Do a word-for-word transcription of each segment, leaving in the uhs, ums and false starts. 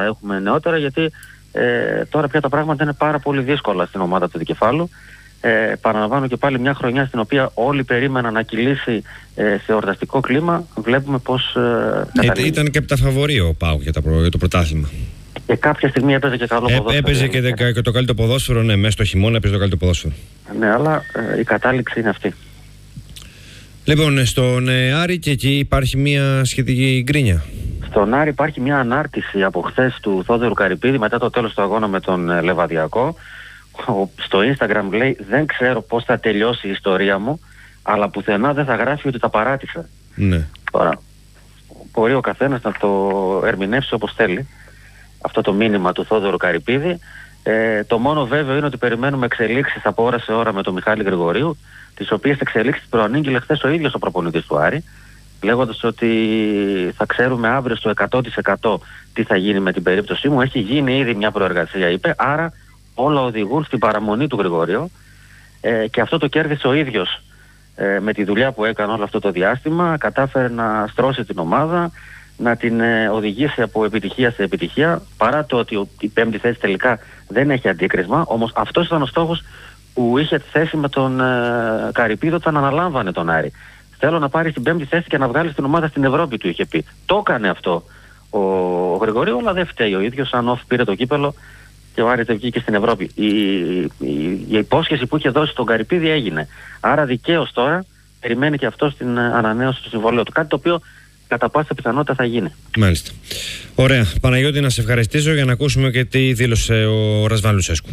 θα έχουμε νεότερα, γιατί ε, τώρα πια τα πράγματα είναι πάρα πολύ δύσκολα στην ομάδα του Δικεφάλου. Ε, παραλαμβάνω και πάλι μια χρονιά στην οποία όλοι περίμεναν να κυλήσει ε, σε εορταστικό κλίμα. Βλέπουμε πως ε, καταλήγει. Ήταν και από τα φαβορί ο ΠΑΟΚ για, για το πρωτάθλημα. Και κάποια στιγμή έπαιζε και καλό ε, ποδόσφαιρο. Έπαιζε και, και, και το καλύτερο ποδόσφαιρο, ναι, μέσα στο χειμώνα έπαιζε το καλύτερο ποδόσφαιρο. Ναι, αλλά ε, η κατάληξη είναι αυτή. Λοιπόν, στον ε, Άρη και εκεί υπάρχει μια σχετική γκρίνια. Στον Άρη υπάρχει μια ανάρτηση από χθες του Θόδωρου Καρυπίδη μετά το τέλος του αγώνα με τον ε, Λεβαδιακό. Στο Instagram λέει: δεν ξέρω πώς θα τελειώσει η ιστορία μου, αλλά πουθενά δεν θα γράφει ότι τα παράτησα. Ναι. Τώρα, μπορεί ο καθένας να το ερμηνεύσει όπως θέλει αυτό το μήνυμα του Θόδωρου Καρυπίδη. Ε, το μόνο βέβαιο είναι ότι περιμένουμε εξελίξεις από ώρα σε ώρα με τον Μιχάλη Γρηγορίου, τις οποίες εξελίξεις προανήγγειλε χθες ο ίδιος ο προπονητής του Άρη, λέγοντας ότι θα ξέρουμε αύριο στο εκατό τοις εκατό τι θα γίνει με την περίπτωσή μου. Έχει γίνει ήδη μια προεργασία, είπε, άρα όλα οδηγούν στην παραμονή του Γρηγορίου, ε, και αυτό το κέρδισε ο ίδιος ε, με τη δουλειά που έκανε όλο αυτό το διάστημα. Κατάφερε να στρώσει την ομάδα, να την ε, οδηγήσει από επιτυχία σε επιτυχία, παρά το ότι η πέμπτη θέση τελικά δεν έχει αντίκρισμα. Όμως αυτός ήταν ο στόχος που είχε θέσει με τον ε, Καρυπίδη όταν αναλάμβανε τον Άρη. Θέλω να πάρει την πέμπτη θέση και να βγάλει την ομάδα στην Ευρώπη, του είχε πει. Το έκανε αυτό ο, ο Γρηγορίου, αλλά δεν φταίει ο ίδιος. Αν όφ πήρε το κύπελο και ο Άρης δεν βγήκε στην Ευρώπη. Η, η, η υπόσχεση που είχε δώσει στον Καρυπίδη έγινε. Άρα δικαίως τώρα περιμένει και αυτό την ανανέωση του συμβολέου του. Κάτι το οποίο κατά πάσα πιθανότητα θα γίνει. Μάλιστα. Ωραία. Παναγιώτη, να σε ευχαριστήσω για να ακούσουμε και τι δήλωσε ο Ρασβάν Λουσέσκου.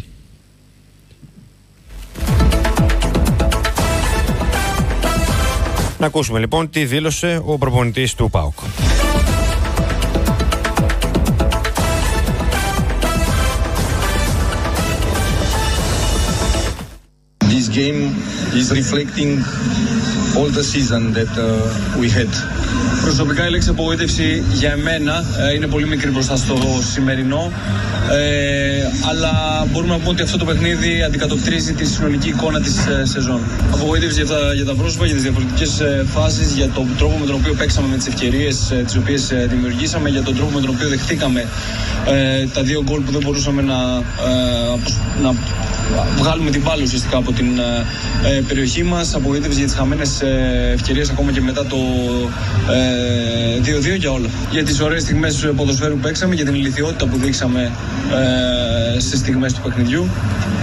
Να ακούσουμε λοιπόν τι δήλωσε ο προπονητής του ΠΑΟΚ. This game is reflecting all the season that uh, we had. Προσωπικά η λέξη απογοήτευση για εμένα ε, είναι πολύ μικρή μπροστά στο σημερινό, ε, αλλά μπορούμε να πούμε ότι αυτό το παιχνίδι αντικατοπτρίζει τη συνολική εικόνα της ε, σεζόν. Απογοήτευση για τα, για τα πρόσωπα, για τις διαφορετικές ε, φάσεις, για τον τρόπο με τον οποίο παίξαμε με τις ευκαιρίες ε, τις οποίες ε, δημιουργήσαμε, για τον τρόπο με τον οποίο δεχτήκαμε ε, τα δύο γκολ που δεν μπορούσαμε να, ε, να βγάλουμε την μπάλα ουσιαστικά από την ε, περιοχή μας. Απογοήτευση για τις χαμένες ε, ευκαιρίες ακόμα και μετά το ε, δύο δύο, για όλα. Για τις ωραίες στιγμές του ποδοσφαίρου που παίξαμε, για την ηλιθιότητα που δείξαμε ε, στις στιγμές του παιχνιδιού.